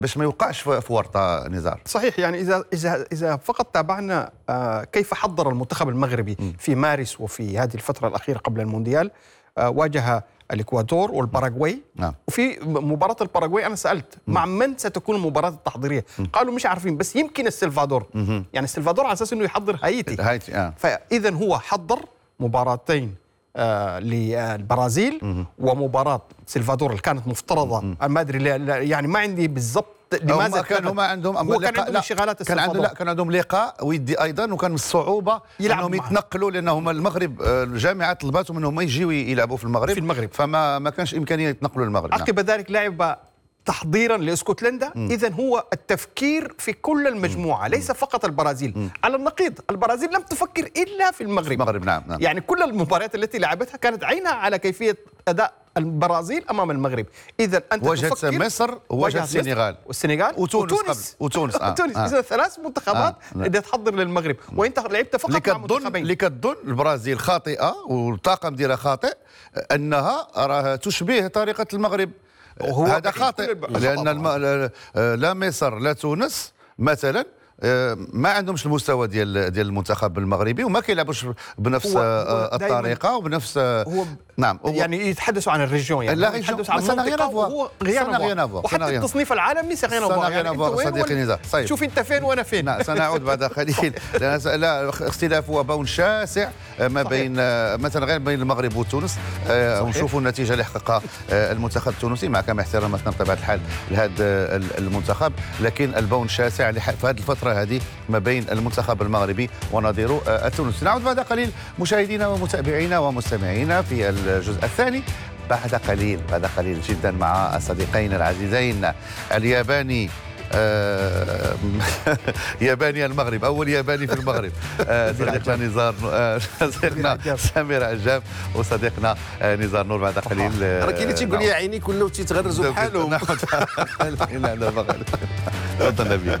باش ما يوقعش في ورطه نزار. صحيح، يعني اذا فقط تابعنا كيف حضر المنتخب المغربي في مارس وفي هذه الفتره الاخيره قبل المونديال، واجه الاكوادور والباراغواي. نعم. وفي مباراه الباراغواي انا سالت مع من ستكون المباراه التحضيريه، قالوا مش عارفين بس يمكن السلفادور. يعني السلفادور على اساس انه يحضر هايتي. فاذا هو حضر مباراتين للبرازيل ومباراه سلفادور اللي كانت مفترضه. انا ما ادري يعني ما عندي بالضبط لماذا كان عندهم انشغالات السلفادور. كان عندهم لقاء ودي ايضا، وكان من الصعوبه انهم يتنقلوا، لانهم المغرب الجامعه طلباتهم انهم يجيوا يلعبوا في المغرب فما كانش امكانيه يتنقلوا للمغرب. عقب ذلك لعب تحضيرا لاسكتلندا. اذا هو التفكير في كل المجموعه ليس فقط البرازيل. على النقيض البرازيل لم تفكر الا في المغرب. نعم. يعني كل المباريات التي لعبتها كانت عينها على كيفيه اداء البرازيل امام المغرب. اذا انت وجدت مصر ووجدت السنغال وتونس اذا ثلاث منتخبات اللي تحضر للمغرب، وانت لعبت فقط مع منتخبين. اللي كتظن البرازيل خاطئه والطاقم ديالها خاطئ انها راه تشبه طريقه المغرب. هذا خاطئ، لان لا مصر لا تونس مثلا ما عندهمش المستوى ديال المنتخب المغربي، وما كيلعبوش بنفس الطريقه وبنفس نعم. يعني يتحدثوا عن الريجيون، يعني لا يتحدثوا عن المنطقه، وهو غير وحتى التصنيف العالمي صديقي نزار. شوف انت فين وانا فين. نعم سنعود بعد قليل. لا اختلاف وبون شاسع ما بين مثلا غير بين المغرب وتونس، ونشوفوا النتيجه اللي حققها المنتخب التونسي، مع كامل احتراماتنا بطبيعه الحال لهذا المنتخب، لكن البون شاسع في هذه الفتره هذه ما بين المنتخب المغربي ونظيره التونسي. نعود بعد قليل مشاهدينا ومتابعينا ومستمعينا في الجزء الثاني بعد قليل جدا مع الصديقين العزيزين الياباني ياباني المغرب، اول ياباني في المغرب، صديقنا نزار، صديقنا سمير عجاب وصديقنا نزار نور. بعد قليل راه كاين اللي تيقول لي يا عيني كله تيتغرزوا بحالهم. تفضل نبيل.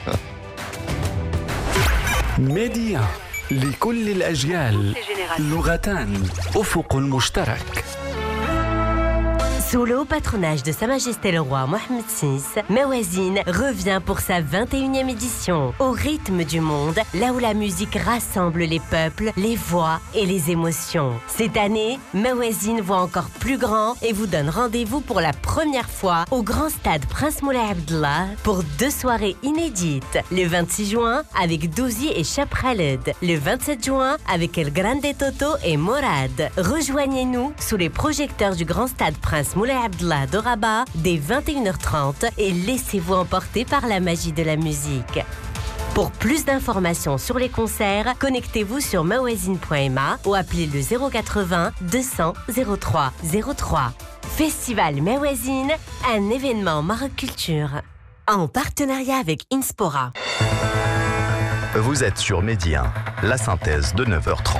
ميديا لكل الأجيال، لغتان، أفق مشترك. Sous le haut patronage de Sa Majesté le Roi Mohammed VI, Mawazine revient pour sa 21e édition. Au rythme du monde, là où la musique rassemble les peuples, les voix et les émotions. Cette année, Mawazine voit encore plus grand et vous donne rendez-vous pour la première fois au Grand Stade Prince Moulay Abdellah pour 2 soirées inédites. Le 26 juin avec Douzi et Chap Khaled. Le 27 juin avec El Grande Toto et Morad. Rejoignez-nous sous les projecteurs du Grand Stade Prince Moulay Abdellah de Rabat dès 21h30 et laissez-vous emporter par la magie de la musique. Pour plus d'informations sur les concerts, connectez-vous sur mawazine.ma ou appelez le 080 200 03 03. Festival Mawazine, un événement Maroc Culture. En partenariat avec Inspora. Vous êtes sur Média, la synthèse de 9h30.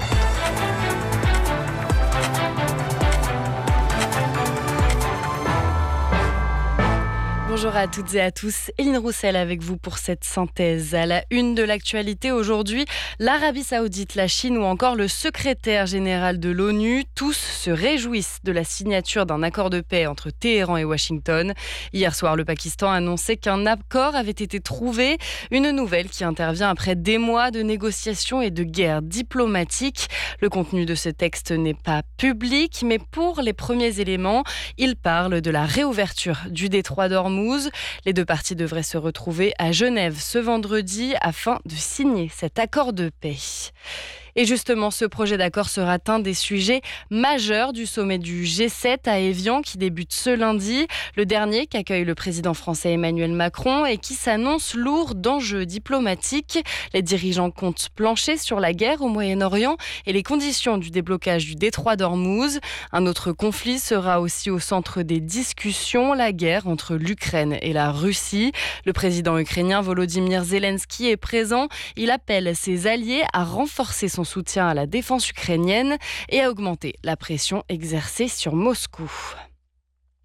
Bonjour à toutes et à tous, Eline Roussel avec vous pour cette synthèse. À la une de l'actualité aujourd'hui, l'Arabie Saoudite, la Chine ou encore le secrétaire général de l'ONU, tous se réjouissent de la signature d'un accord de paix entre Téhéran et Washington. Hier soir, le Pakistan a annoncé qu'un accord avait été trouvé, une nouvelle qui intervient après des mois de négociations et de guerres diplomatiques. Le contenu de ce texte n'est pas public, mais pour les premiers éléments, il parle de la réouverture du détroit d'Ormuz. Les deux parties devraient se retrouver à Genève ce vendredi afin de signer cet accord de paix. Et justement, ce projet d'accord sera un des sujets majeurs du sommet du G7 à Évian qui débute ce lundi, le dernier qu'accueille le président français Emmanuel Macron et qui s'annonce lourd d'enjeux diplomatiques. Les dirigeants comptent plancher sur la guerre au Moyen-Orient et les conditions du déblocage du détroit d'Ormuz. Un autre conflit sera aussi au centre des discussions, la guerre entre l'Ukraine et la Russie. Le président ukrainien Volodymyr Zelensky est présent. Il appelle ses alliés à renforcer son soutien à la défense ukrainienne et à augmenter la pression exercée sur Moscou.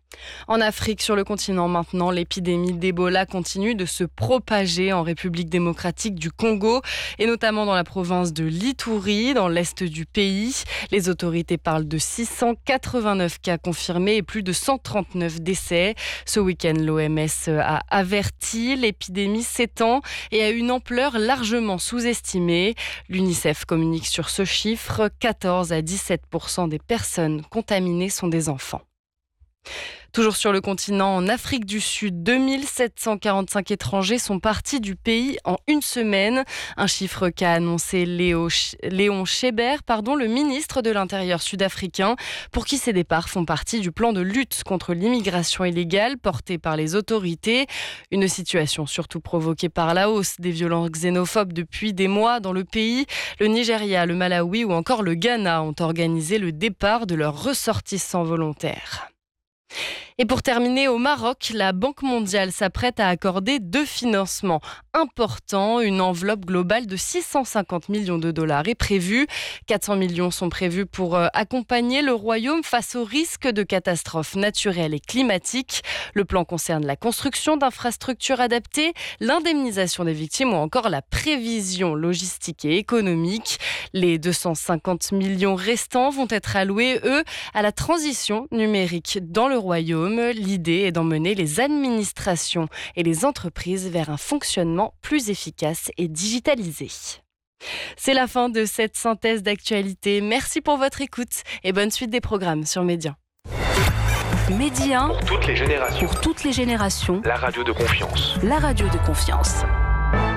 En Afrique, sur le continent maintenant, l'épidémie d'Ebola continue de se propager en République démocratique du Congo et notamment dans la province de l'Ituri, dans l'est du pays. Les autorités parlent de 689 cas confirmés et plus de 139 décès. Ce week-end, l'OMS a averti, l'épidémie s'étend et a une ampleur largement sous-estimée. L'UNICEF communique sur ce chiffre, 14 à 17% des personnes contaminées sont des enfants. Toujours sur le continent, en Afrique du Sud, 2745 étrangers sont partis du pays en une semaine. Un chiffre qu'a annoncé Léon Scheber, le ministre de l'Intérieur sud-africain, pour qui ces départs font partie du plan de lutte contre l'immigration illégale porté par les autorités. Une situation surtout provoquée par la hausse des violences xénophobes depuis des mois dans le pays. Le Nigeria, le Malawi ou encore le Ghana ont organisé le départ de leurs ressortissants volontaires. Et pour terminer, au Maroc, la Banque mondiale s'apprête à accorder 2 financements importants. Une enveloppe globale de 650 millions de dollars est prévue. 400 millions sont prévus pour accompagner le royaume face aux risques de catastrophes naturelles et climatiques. Le plan concerne la construction d'infrastructures adaptées, l'indemnisation des victimes ou encore la prévision logistique et économique. Les 250 millions restants vont être alloués, eux, à la transition numérique dans le royaume. L'idée est d'emmener les administrations et les entreprises vers un fonctionnement plus efficace et digitalisé. C'est la fin de cette synthèse d'actualité. Merci pour votre écoute et bonne suite des programmes sur Média. Média pour toutes les générations. Pour toutes les générations. La radio de confiance. La radio de confiance.